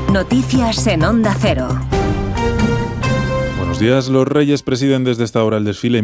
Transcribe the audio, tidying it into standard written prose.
Noticias en Onda Cero. Buenos días. Los Reyes presiden desde esta hora el desfile